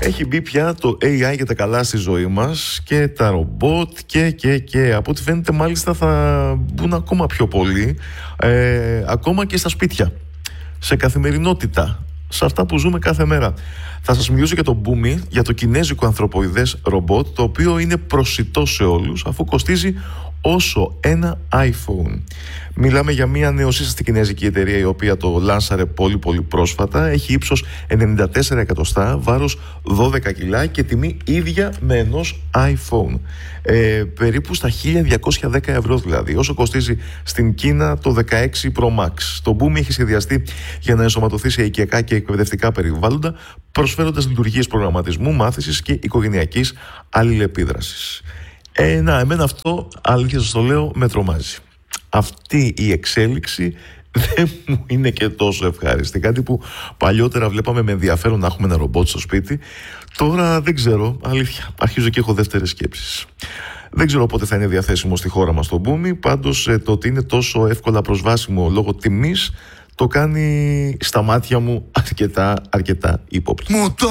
Έχει μπει πια το AI για τα καλά στη ζωή μας και τα ρομπότ και από ό,τι φαίνεται μάλιστα θα μπουν ακόμα πιο πολύ, ακόμα και στα σπίτια, σε καθημερινότητα, σε αυτά που ζούμε κάθε μέρα. Θα σας μιλήσω για το Boomy, για το κινέζικο ανθρωποειδές ρομπότ, το οποίο είναι προσιτό σε όλους, αφού κοστίζει όσο ένα iPhone. Μιλάμε για μια νεοσύστατη κινέζικη εταιρεία, η οποία το λάνσαρε πολύ πρόσφατα. Έχει ύψος 94 εκατοστά, βάρος 12 κιλά και τιμή ίδια με ενός iPhone. Περίπου στα 1.210 ευρώ δηλαδή, όσο κοστίζει στην Κίνα το 16 Pro Max. Το Boomy έχει σχεδιαστεί για να ενσωματωθεί σε οικιακά και εκπαιδευτικά περιβάλλοντα, προσφέροντας λειτουργίες προγραμματισμού, μάθησης και οικογενειακής αλληλεπίδρασης. Εμένα αυτό, αλήθεια σας το λέω, με τρομάζει. Αυτή η εξέλιξη δεν μου είναι και τόσο ευχάριστη. Κάτι που παλιότερα βλέπαμε με ενδιαφέρον να έχουμε ένα ρομπότ στο σπίτι. Τώρα δεν ξέρω, αλήθεια, αρχίζω και έχω δεύτερες σκέψεις. Δεν ξέρω πότε θα είναι διαθέσιμο στη χώρα μας το Boomy. Πάντως το ότι είναι τόσο εύκολα προσβάσιμο λόγω τιμής το κάνει στα μάτια μου αρκετά υπόπτωτο.